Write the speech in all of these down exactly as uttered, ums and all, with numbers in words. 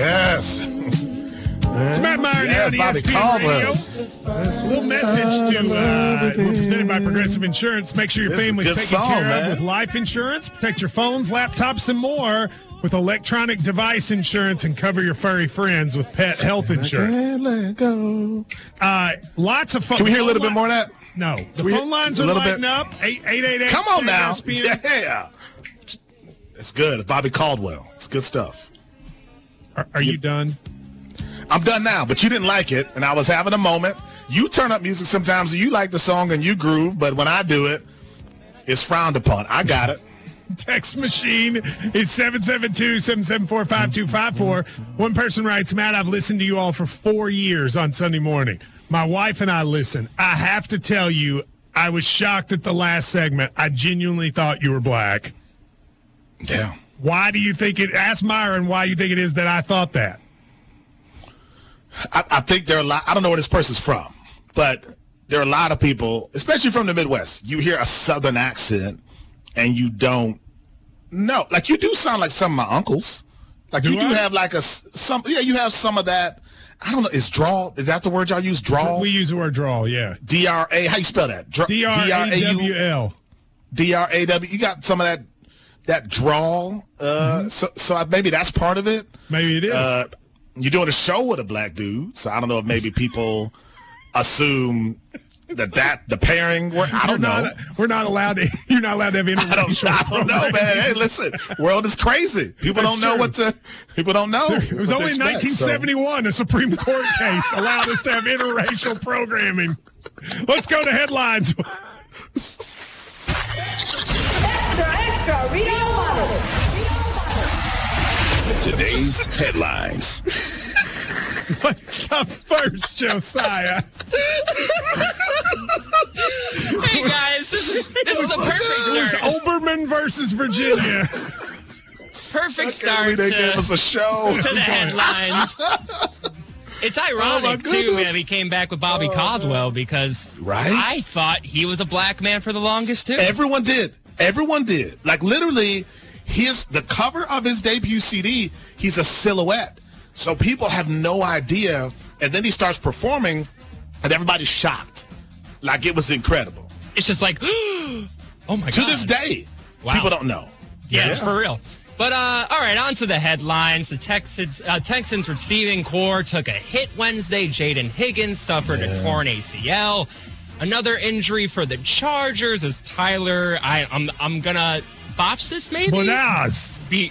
Yes. It's Matt Meyer Yes, now on E S P N Bobby Radio. Caldwell. A little message to, uh, we're presented by Progressive Insurance. Make sure your This is a family's good taken song, care man. of with life insurance. Protect your phones, laptops, and more with electronic device insurance, and cover your furry friends with pet health insurance. Can't let go. Uh, lots of fun. Can we hear a little bit more of that? No. The we phone lines are a little lighting bit? up. eight eight eight eight Come on now. E S P N. Yeah. It's good. It's Bobby Caldwell. It's good stuff. Are, are you done? I'm done now, but you didn't like it, and I was having a moment. You turn up music sometimes, and you like the song and you groove, but when I do it, it's frowned upon. I got it. Text machine is seven seven two, seven seven four, five two five four. One person writes, Matt, I've listened to you all for four years on Sunday morning. My wife and I listen. I have to tell you, I was shocked at the last segment. I genuinely thought you were black. Yeah. Why do you think it? Ask Myron why you think it is that I thought that. I, I think there are a lot. I don't know where this person's from, but there are a lot of people, especially from the Midwest. You hear a Southern accent, and you don't know. Like, you do sound like some of my uncles. Like, Do you do I? have like a some. Yeah, you have some of that. I don't know. Is drawl? Is that the word y'all use? Drawl. We use the word draw, yeah. D R A. How you spell that? Dr- D R A W L. D R A W. You got some of that that drawl. Uh, Mm-hmm. So so I- maybe that's part of it. Maybe it is. Uh, you're doing a show with a black dude, so I don't know if maybe people assume that that the pairing work. I don't You're know. Not, we're not allowed to. You're not allowed to have I don't, interracial. I don't know, man. programming. Hey, listen, world is crazy. People That's don't know true. what to. People don't know. It was what to only in expect, nineteen so. seventy-one a Supreme Court case allowed us to have interracial programming. Let's go to headlines. Extra, extra, read all about it. Today's headlines. What's up first, Josiah? Hey guys, this is this is a It perfect was start. Oberman versus Virginia. Perfect I can't believe start they to, gave us a show. to the headlines. It's ironic too goodness. that he came back with Bobby Caldwell because Right? I thought he was a black man for the longest too. Everyone did. Everyone did. Like, literally, his the cover of his debut C D, he's a silhouette. So people have no idea. And then he starts performing, and everybody's shocked. Like, it was incredible. It's just like, oh my To god. this day, Wow. people don't know. Yeah, it's for real. But, uh, all right, on to the headlines. The Texans, uh, Texans receiving core took a hit Wednesday. Jaden Higgins suffered a torn A C L. Another injury for the Chargers as Tyler, I, I'm I'm going to botch this maybe? Bonaz. Be,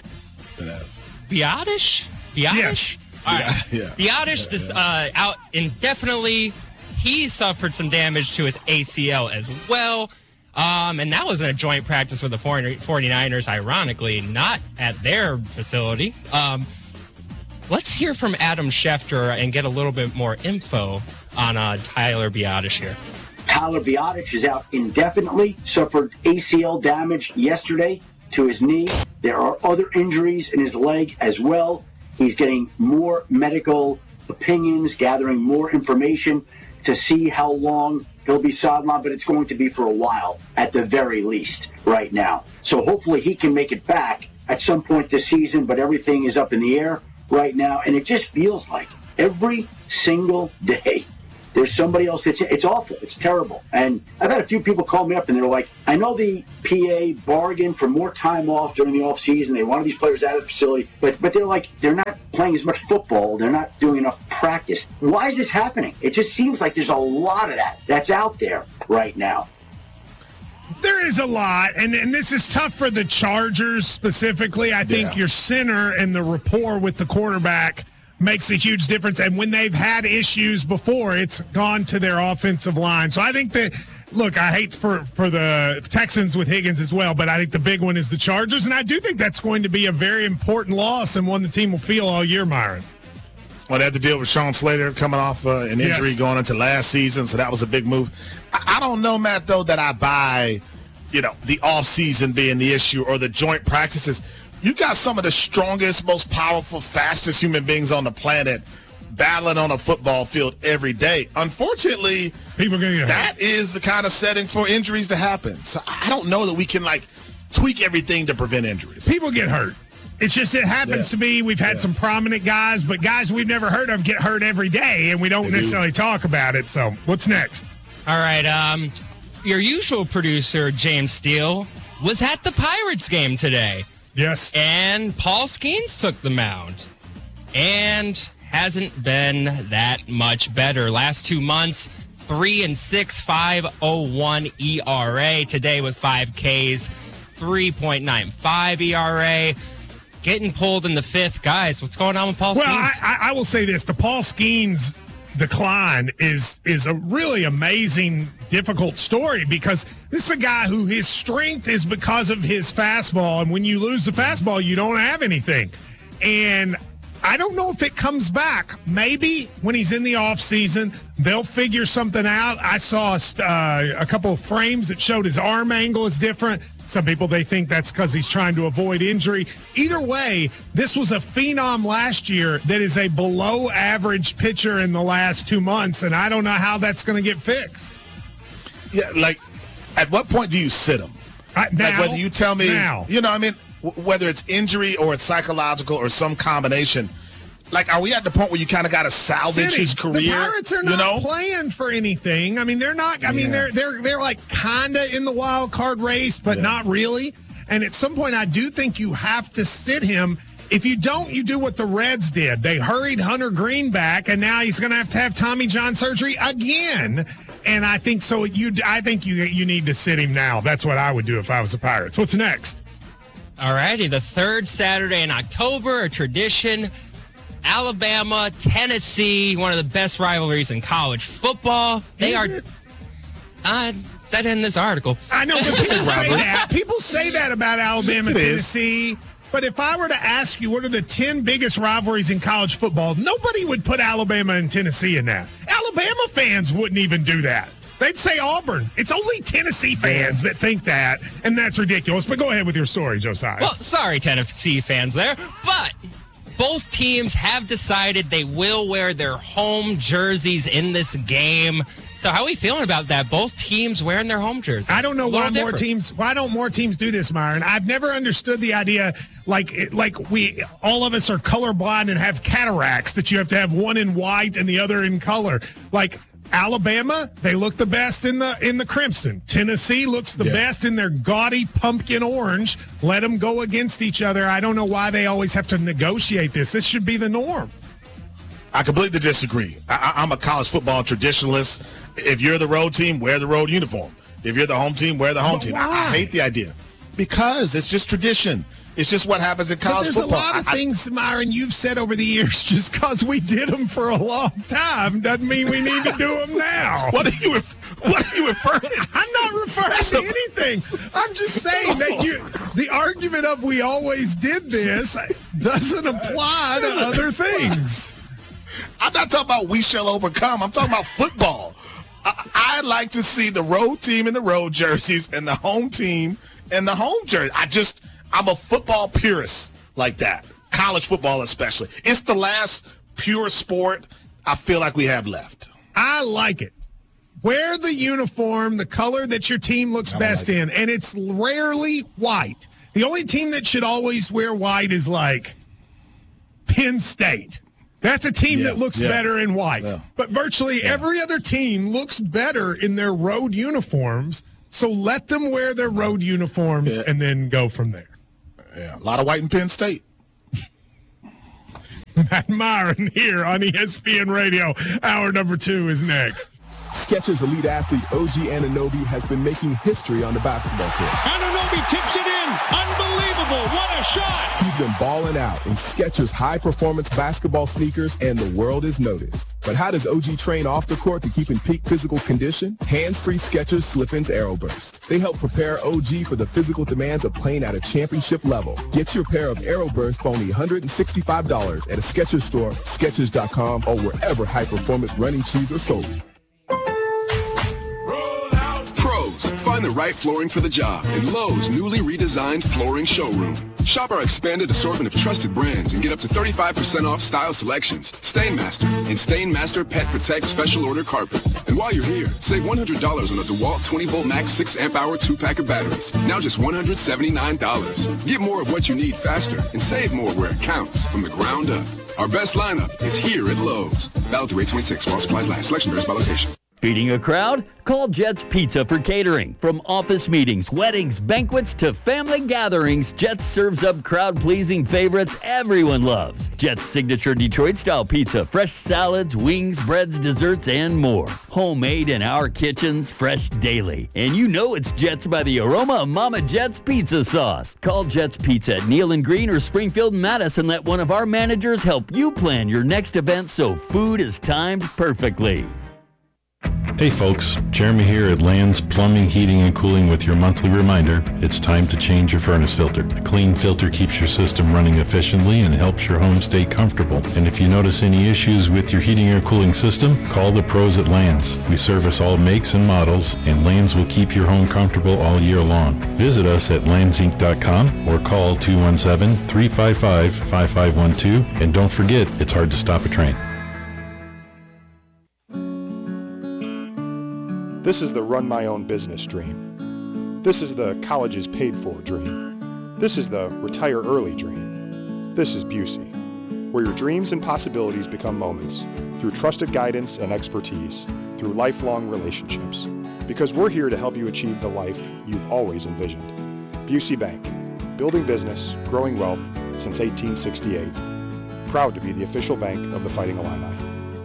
Biotish? Biotish? Yes. All right. Yeah, Biotish just, uh, out indefinitely. He suffered some damage to his A C L as well. Um, and that was in a joint practice with the 49ers, ironically, not at their facility. Um, let's hear from Adam Schefter and get a little bit more info on uh, Tyler Biotish here. Tyler Biotish is out indefinitely, suffered A C L damage yesterday to his knee. There are other injuries in his leg as well. He's getting more medical opinions, gathering more information to see how long he'll be sidelined, but it's going to be for a while at the very least right now. So hopefully he can make it back at some point this season, but everything is up in the air right now, and it just feels like every single day there's somebody else that's, it's awful, it's terrible. And I've had a few people call me up and they're like, I know the P A bargained for more time off during the off season. They wanted these players out of the facility, but but they're like, they're not playing as much football. They're not doing enough practice. Why is this happening? It just seems like there's a lot of that that's out there right now. There is a lot, and, and this is tough for the Chargers specifically. I think Yeah. your center and the rapport with the quarterback makes a huge difference. And when they've had issues before, it's gone to their offensive line. So I think that, look, I hate for, for the Texans with Higgins as well, but I think the big one is the Chargers. And I do think that's going to be a very important loss and one the team will feel all year, Myron. Well, they had to deal with Sean Slater coming off uh, an injury Yes. going into last season, so that was a big move. I, I don't know, Matt, though, that I buy, you know, the offseason being the issue or the joint practices. You got some of the strongest, most powerful, fastest human beings on the planet battling on a football field every day. Unfortunately, People are going to get hurt. that is the kind of setting for injuries to happen. So I don't know that we can, like, tweak everything to prevent injuries. People get hurt. It's just it happens Yeah. to be we've had Yeah. some prominent guys, but guys we've never heard of get hurt every day, and we don't They do. necessarily talk about it. So what's next? All right. Um, your usual producer, James Steele, was at the Pirates game today. Yes. And Paul Skeens took the mound. And hasn't been that much better. Last two months, three and six, five oh one E R A. Today with five Ks, three point nine five E R A. Getting pulled in the fifth. Guys, what's going on with Paul Well, Skeens? I, I, I will say this: the Paul Skeens decline is is a really amazing, difficult story because this is a guy who his strength is because of his fastball, and when you lose the fastball, you don't have anything. And I don't know if it comes back. Maybe when he's in the offseason, they'll figure something out. I saw uh, a couple of frames that showed his arm angle is different. Some people, they think that's because he's trying to avoid injury. Either way, this was a phenom last year that is a below average pitcher in the last two months, and I don't know how that's going to get fixed. Yeah, like, at what point do you sit him? Uh, now, like, whether you tell me, now. you know, I mean, w- whether it's injury or it's psychological or some combination, like, are we at the point where you kind of got to salvage City, his career? The Pirates are not you know? playing for anything. I mean, they're not. I mean, Yeah. they're they're they're like kind of in the wild card race, but Yeah. not really. And at some point, I do think you have to sit him. If you don't, you do what the Reds did. They hurried Hunter Green back, and now he's going to have to have Tommy John surgery again. And I think so. You, I think you you need to sit him now. That's what I would do if I was the Pirates. What's next? All righty, the third Saturday in October, a tradition. Alabama, Tennessee, one of the best rivalries in college football. They Is are. it? I said in this article. I know, but people say Rivalry. that. People say that about Alabama, It is. Tennessee. But if I were to ask you what are the ten biggest rivalries in college football, nobody would put Alabama and Tennessee in that. Alabama fans wouldn't even do that. They'd say Auburn. It's only Tennessee fans that think that, and that's ridiculous. But go ahead with your story, Josiah. Well, sorry, Tennessee fans there, but both teams have decided they will wear their home jerseys in this game. So how are we feeling about that? Both teams wearing their home jerseys. I don't know A little why more different. teams. Why don't more teams do this, Myron? I've never understood the idea. Like, like we, all of us are colorblind and have cataracts. That you have to have one in white and the other in color. Like Alabama, they look the best in the in the crimson. Tennessee looks the Yeah. best in their gaudy pumpkin orange. Let them go against each other. I don't know why they always have to negotiate this. This should be the norm. I completely disagree. I, I- I'm a college football traditionalist. If you're the road team, wear the road uniform. If you're the home team, wear the home But team. I, I why? hate the idea because it's just tradition. It's just what happens in But college there's football. a lot of I- I- things, Myron, you've said over the years. Just because we did them for a long time doesn't mean we need to do them now. What are you? ref- What are you referring to? I'm not referring That's to a- anything. I'm just saying that you, the argument of we always did this doesn't apply to other things. I'm not talking about we shall overcome. I'm talking about football. I, I like to see the road team in the road jerseys and the home team in the home jersey. I just, I'm a football purist like that. College football especially. It's the last pure sport I feel like we have left. I like it. Wear the uniform, the color that your team looks best like in, and it's rarely white. The only team that should always wear white is like Penn State. That's a team Yeah, that looks yeah. better in white. Yeah. But virtually every other team looks better in their road uniforms. So let them wear their road uniforms Yeah. and then go from there. Yeah, a lot of white in Penn State. Matt Myron here on E S P N Radio. Hour number two is next. Skechers elite athlete O G Anunoby has been making history on the basketball court. Anunoby tips it in. Unbelievable. What a shot. He's been balling out in Skechers high-performance basketball sneakers, and the world is noticed. But how does O G train off the court to keep in peak physical condition? Hands-free Skechers Slip-ins AeroBurst. They help prepare O G for the physical demands of playing at a championship level. Get your pair of AeroBurst for only one hundred sixty-five dollars at a Skechers store, Skechers dot com, or wherever high-performance running shoes are sold. Pros, fun Find the right flooring for the job in Lowe's newly redesigned flooring showroom. Shop our expanded assortment of trusted brands and get up to thirty-five percent off style selections, Stainmaster, and Stainmaster Pet Protect Special Order Carpet. And while you're here, save one hundred dollars on a DeWalt twenty volt max six amp hour two pack of batteries. Now just one hundred seventy-nine dollars. Get more of what you need faster and save more where it counts from the ground up. Our best lineup is here at Lowe's. Valid through eight twenty-six while supplies last. Selection varies by location. Feeding a crowd? Call Jets Pizza for catering. From office meetings, weddings, banquets, to family gatherings, Jets serves up crowd-pleasing favorites everyone loves. Jets' signature Detroit-style pizza, fresh salads, wings, breads, desserts, and more. Homemade in our kitchens, fresh daily. And you know it's Jets by the aroma of Mama Jet's pizza sauce. Call Jets Pizza at Neal and Green or Springfield and Mattis and let one of our managers help you plan your next event so food is timed perfectly. Hey folks, Jeremy here at Land's Plumbing, Heating, and Cooling with your monthly reminder, it's time to change your furnace filter. A clean filter keeps your system running efficiently and helps your home stay comfortable. And if you notice any issues with your heating or cooling system, call the pros at Land's. We service all makes and models, and Land's will keep your home comfortable all year long. Visit us at lands inc dot com or call two one seven, three five five, five five one two. And don't forget, it's hard to stop a train. This is the run my own business dream. This is the college is paid for dream. This is the retire early dream. This is Busey, where your dreams and possibilities become moments through trusted guidance and expertise, through lifelong relationships. Because we're here to help you achieve the life you've always envisioned. Busey Bank, building business, growing wealth since eighteen sixty-eight. Proud to be the official bank of the Fighting Illini.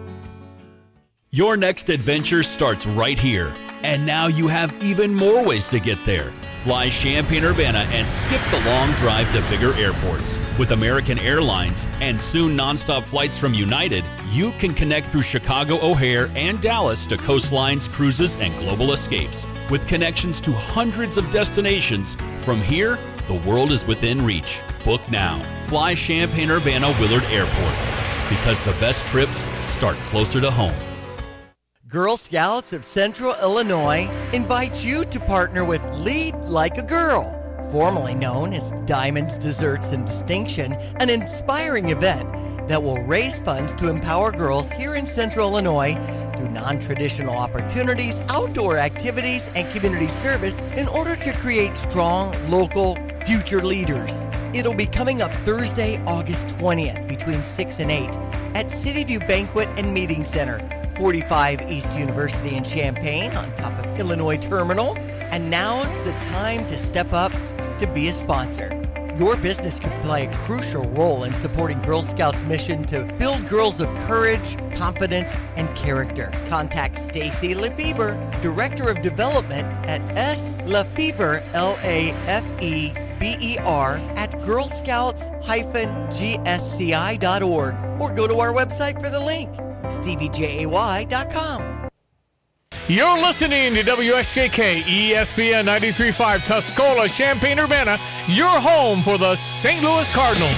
Your next adventure starts right here. And now you have even more ways to get there. Fly Champaign-Urbana and skip the long drive to bigger airports. With American Airlines and soon nonstop flights from United, you can connect through Chicago O'Hare and Dallas to coastlines, cruises, and global escapes. With connections to hundreds of destinations, from here, the world is within reach. Book now. Fly Champaign-Urbana Willard Airport. Because the best trips start closer to home. Girl Scouts of Central Illinois invites you to partner with Lead Like a Girl, formerly known as Diamonds, Desserts, and Distinction, an inspiring event that will raise funds to empower girls here in Central Illinois through non-traditional opportunities, outdoor activities, and community service in order to create strong, local, future leaders. It'll be coming up Thursday, August twentieth between six and eight at Cityview Banquet and Meeting Center, forty-five East University in Champaign on top of Illinois Terminal. And now's the time to step up to be a sponsor. Your business could play a crucial role in supporting Girl Scouts' mission to build girls of courage, confidence, and character. Contact Stacy Lefever, Director of Development at S. Lefever, L A F E B E R, at girl scouts dash g s c i dot org or go to our website for the link, stevie jay dot com. You're listening to W S J K E S P N ninety-three point five Tuscola, Champaign-Urbana, your home for the Saint Louis Cardinals.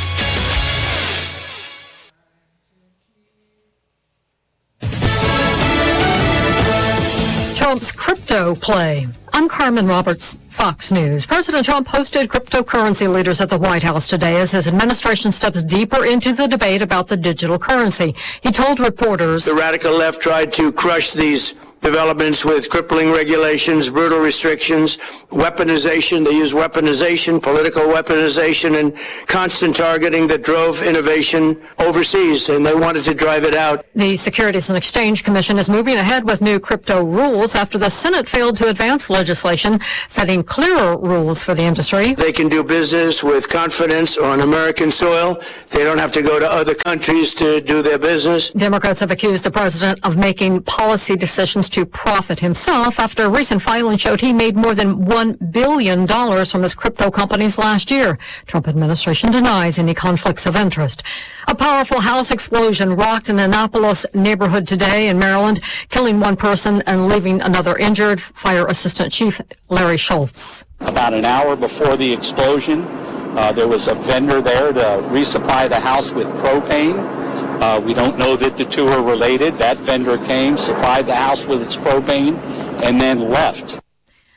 Trump's crypto play. I'm Carmen Roberts, Fox News. President Trump hosted cryptocurrency leaders at the White House today as his administration steps deeper into the debate about the digital currency. He told reporters, the radical left tried to crush these developments with crippling regulations, brutal restrictions, weaponization. They use weaponization, political weaponization, and constant targeting that drove innovation overseas, and they wanted to drive it out. The Securities and Exchange Commission is moving ahead with new crypto rules after the Senate failed to advance legislation setting clearer rules for the industry. They can do business with confidence on American soil. They don't have to go to other countries to do their business. Democrats have accused the president of making policy decisions to profit himself after a recent filing showed he made more than one billion dollars from his crypto companies last year. Trump administration denies any conflicts of interest. A powerful house explosion rocked an Annapolis neighborhood today in Maryland, killing one person and leaving another injured. Fire Assistant Chief Larry Schultz. About an hour before the explosion, uh, there was a vendor there to resupply the house with propane. Uh, we don't know that the two are related. That vendor came, supplied the house with its propane, and then left.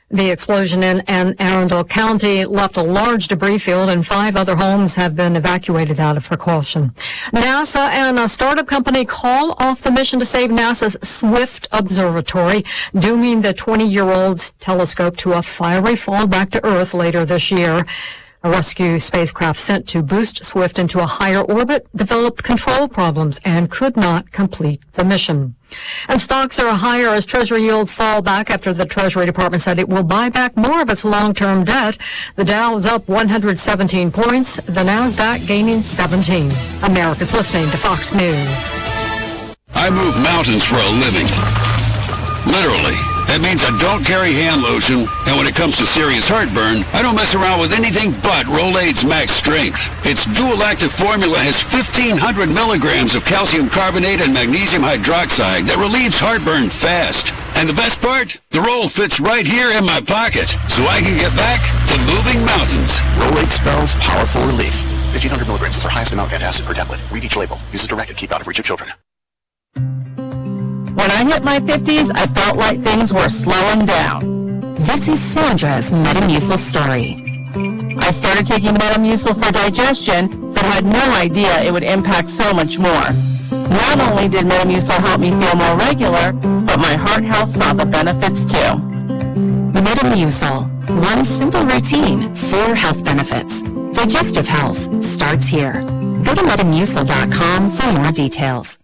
The explosion in Anne Arundel County left a large debris field, and five other homes have been evacuated out of precaution. NASA and a startup company call off the mission to save NASA's Swift Observatory, dooming the twenty-year-old telescope to a fiery fall back to Earth later this year. A rescue spacecraft sent to boost Swift into a higher orbit developed control problems and could not complete the mission. And stocks are higher as Treasury yields fall back after the Treasury Department said it will buy back more of its long-term debt. The Dow is up one hundred seventeen points, the NASDAQ gaining seventeen. America's listening to Fox News. I move mountains for a living. Literally. That means I don't carry hand lotion, and when it comes to serious heartburn, I don't mess around with anything but Rolaids Max Strength. Its dual-active formula has fifteen hundred milligrams of calcium carbonate and magnesium hydroxide that relieves heartburn fast. And the best part? The roll fits right here in my pocket, so I can get back to moving mountains. Rolaids spells powerful relief. fifteen hundred milligrams is our highest amount of antacid per tablet. Read each label. Use as directed. Keep out of reach of children. When I hit my fifties, I felt like things were slowing down. This is Sandra's Metamucil story. I started taking Metamucil for digestion, but had no idea it would impact so much more. Not only did Metamucil help me feel more regular, but my heart health saw the benefits too. Metamucil. One simple routine, four health benefits. Digestive health starts here. Go to metamucil dot com for more details.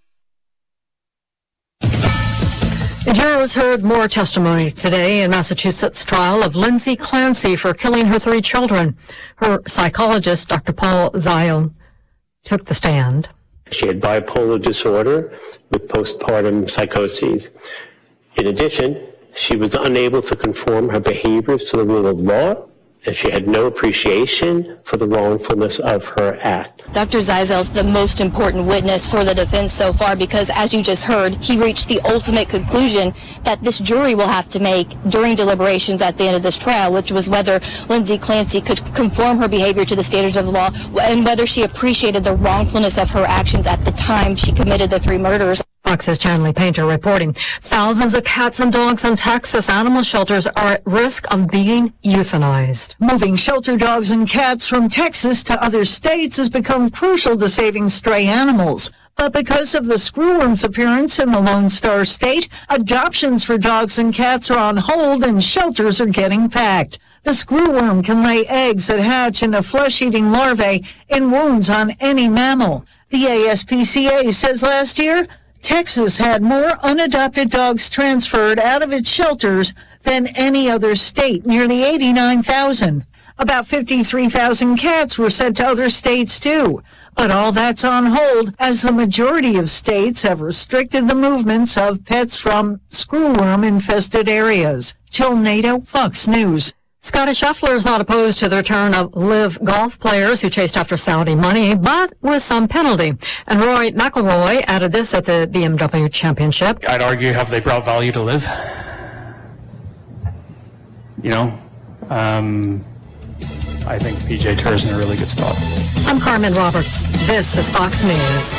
Jurors heard more testimony today in Massachusetts' trial of Lindsay Clancy for killing her three children. Her psychologist, Doctor Paul Ziel, took the stand. She had bipolar disorder with postpartum psychoses. In addition, she was unable to conform her behaviors to the rule of law, and she had no appreciation for the wrongfulness of her act. Doctor Zeisel's the most important witness for the defense so far because, as you just heard, he reached the ultimate conclusion that this jury will have to make during deliberations at the end of this trial, which was whether Lindsay Clancy could conform her behavior to the standards of the law and whether she appreciated the wrongfulness of her actions at the time she committed the three murders. Fox's Chanley Painter reporting thousands of cats and dogs in Texas animal shelters are at risk of being euthanized. Moving shelter dogs and cats from Texas to other states has become crucial to saving stray animals. But because of the screwworm's appearance in the Lone Star State, adoptions for dogs and cats are on hold and shelters are getting packed. The screwworm can lay eggs that hatch into flesh-eating larvae in wounds on any mammal. The A S P C A says last year, Texas had more unadopted dogs transferred out of its shelters than any other state, nearly eighty-nine thousand. About fifty-three thousand cats were sent to other states, too. But all that's on hold as the majority of states have restricted the movements of pets from screwworm-infested areas. Jill Nato, Fox News. Scotty Scheffler is not opposed to the return of live golf players who chased after Saudi money, but with some penalty. And Rory McIlroy added this at the B M W Championship. I'd argue, have they brought value to live? You know, um, I think P J Tour is in a really good spot. I'm Carmen Roberts. This is Fox News.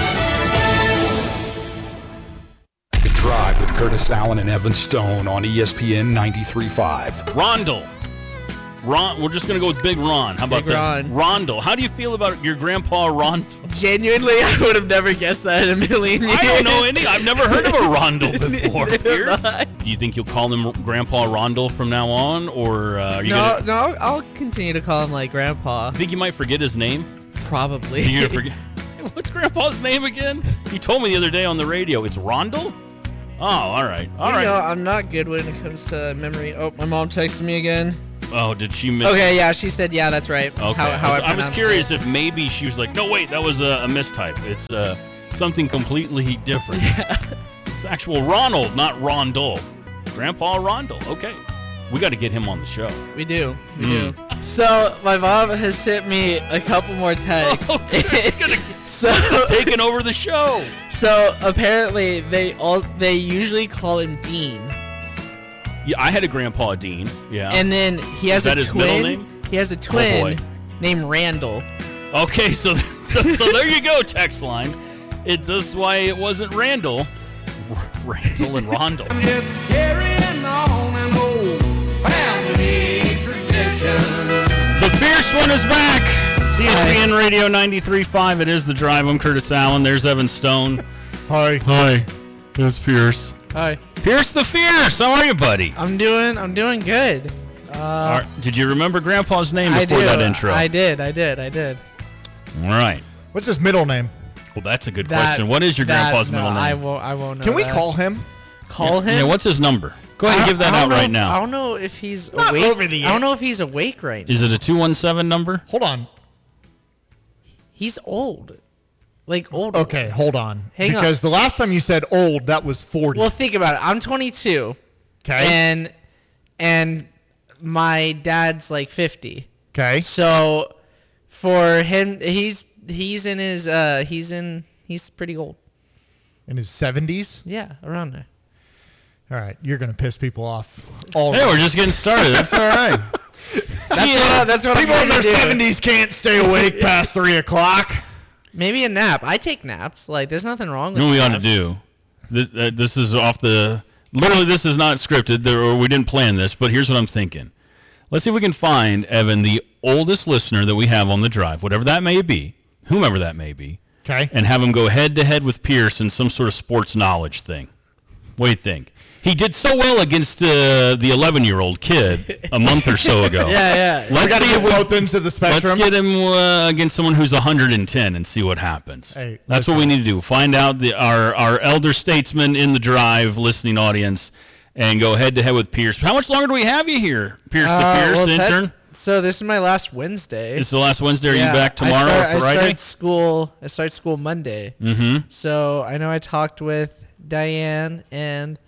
The Drive with Curtis Allen and Evan Stone on E S P N ninety-three point five. Rondell. Ron, we're just going to go with Big Ron. How about Big that? Ron. Rondell. How do you feel about your grandpa Ron? Genuinely, I would have never guessed that in a million years. I don't know any. I've never heard of a Rondell before. Do you think you'll call him Grandpa Rondell from now on, or uh, are you no, gonna... no, I'll continue to call him like Grandpa. Think you might forget his name? Probably. Think you're gonna forget? What's Grandpa's name again? He told me the other day on the radio. It's Rondell? Oh, all right. All you right. know, I'm not good when it comes to memory. Oh, my mom texted me again. Oh, did she miss? Okay, yeah, she said, yeah, that's right. Okay. How, how I, was, I, I was curious it. if maybe she was like, no, wait, that was a, a mistype. It's uh, something completely different. Yeah. It's actual Ronald, not Rondell. Grandpa Rondell. Okay. We got to get him on the show. We do. We Mm. do. So, my mom has sent me a couple more texts. Oh, it's gonna, so, this is taking over the show. So, apparently, they all they usually call him Dean. Yeah, I had a grandpa Dean. Yeah. And then he has Is that a his twin. middle name? He has a Oh, twin boy. named Randall. Okay, so, so so there you go, text line. It's this why it wasn't Randall. R- Randall and Rondell. Just carrying on an old one is back. It's E S P N Radio ninety-three point five. It is The Drive. I'm Curtis Allen. There's Evan Stone. Hi. Hi. It's Pierce. Hi. Pierce the Fierce. How are you, buddy? I'm doing. I'm doing good. Uh, All right. Did you remember Grandpa's name I before do. that intro? I did. I did. I did. All right. What's his middle name? Well, that's a good That- question. What is your that- grandpa's no, middle name? I won't. I won't know. Can we that. call him? Call yeah, him? Yeah, what's his number? Go ahead and I- give that I out don't know right if- now. I don't know if he's Not awake. over the I don't air. know if he's awake right now. Is it a two one seven number? Hold on. He's old. Like old. Okay, hold on. Hang on. because the last time you said old, that was forty. Well, think about it. I'm twenty-two. Okay. And and my dad's like fifty. Okay. So for him, he's he's in his uh he's in he's pretty old. In his seventies? Yeah, around there. All right, you're going to piss people off. All Hey, right. we're just getting started. That's all right. That's what I, that's what People I'm in gonna their do. seventies can't stay awake past three o'clock. Maybe a nap. I take naps. Like there's nothing wrong with You know what we ought to naps. do? This, uh, this is off the... Literally, this is not scripted, there, or we didn't plan this, but here's what I'm thinking. Let's see if we can find, Evan, the oldest listener that we have on the drive, whatever that may be, whomever that may be, Okay. and have him go head-to-head with Pierce in some sort of sports knowledge thing. What do you think? He did so well against uh, the eleven-year-old kid a month or so ago. Yeah, yeah. Let's We got to see get if we, both ends of the spectrum. let's get him uh, against someone who's one hundred ten and see what happens. Hey, That's what we need to do. Find out the, our, our elder statesman in the drive listening audience and go head-to-head with Pierce. How much longer do we have you here, Pierce Uh, the Pierce well, it's intern? had- so this is my last Wednesday. It's the last Wednesday. Are Yeah, you back tomorrow I start, or Friday? I start school. I start school Monday. Mm-hmm. So I know I talked with Diane and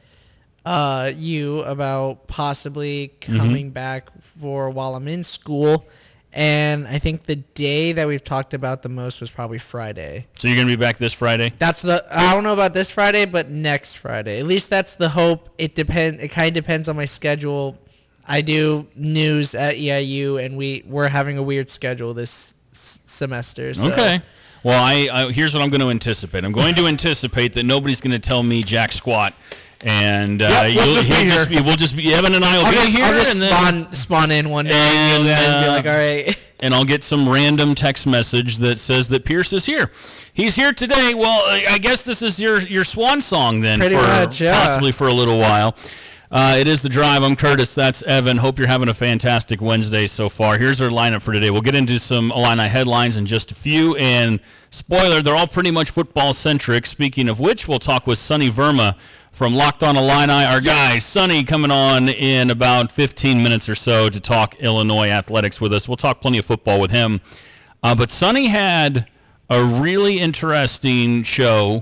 uh, you about possibly coming Mm-hmm. back for while I'm in school. And I think the day that we've talked about the most was probably Friday. So you're going to be back this Friday? That's the I don't know about this Friday, but next Friday. At least that's the hope. It depend. It kind of depends on my schedule. I do news at E I U, and we we're having a weird schedule this s- semester. So. Okay. Well, I, I here's what I'm going to anticipate. I'm going to anticipate that nobody's going to tell me jack squat, and uh, Yep, we'll you'll, just be he'll here. just be, we'll just be Evan and I will I'll be just, here, I'll just and then, spawn spawn in one day, and, and you guys be uh, like, all right. and I'll get some random text message that says that Pierce is here. He's here today. Well, I I guess this is your your swan song then, Pretty for much, yeah. possibly for a little while. Uh, it is The Drive. I'm Curtis. That's Evan. Hope you're having a fantastic Wednesday so far. Here's our lineup for today. We'll get into some Illini headlines in just a few. And spoiler, they're all pretty much football-centric. Speaking of which, we'll talk with Sonny Verma from Locked On Illini. Our guy, Sonny, coming on in about fifteen minutes or so to talk Illinois athletics with us. We'll talk plenty of football with him. Uh, but Sonny had a really interesting show.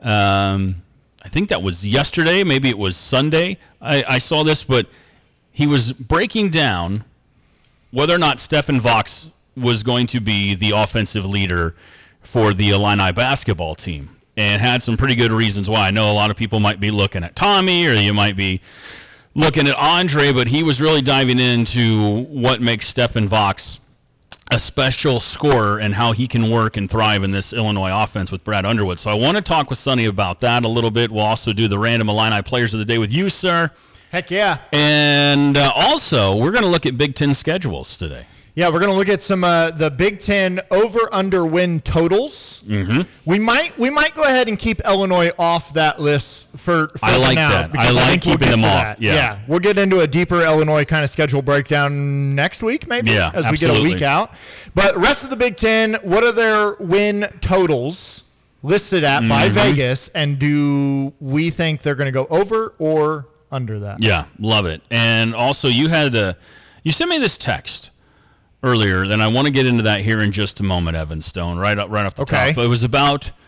Um, I think that was yesterday. Maybe it was Sunday. I, I saw this, but he was breaking down whether or not Stephen Vox was going to be the offensive leader for the Illini basketball team, and had some pretty good reasons why. I know a lot of people might be looking at Tommy, or you might be looking at Andre, but he was really diving into what makes Stephen Vox a special scorer and how he can work and thrive in this Illinois offense with Brad Underwood. So I want to talk with Sonny about that a little bit. We'll also do the random Illini players of the day with you, sir. Heck yeah. And uh, also, we're going to look at Big Ten schedules today. Yeah, we're going to look at some uh, the Big Ten over/under win totals. Mm-hmm. We might we might go ahead and keep Illinois off that list for, for I like now, that. because I like think we'll keeping get them to off. that. Yeah. we'll get into a deeper Illinois kind of schedule breakdown next week, maybe, Yeah, as we get a absolutely. week out. But rest of the Big Ten, what are their win totals listed at by Mhm. Vegas, and do we think they're going to go over or under that? Yeah, love it. And also, you had a, you sent me this text earlier, then I want to get into that here in just a moment, Evan Stone, right up, right off the Okay. top. But it was about